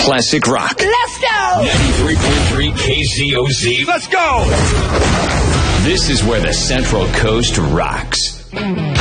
classic rock. Let's go! 93.3 KZOZ. Let's go! This is where the Central Coast rocks.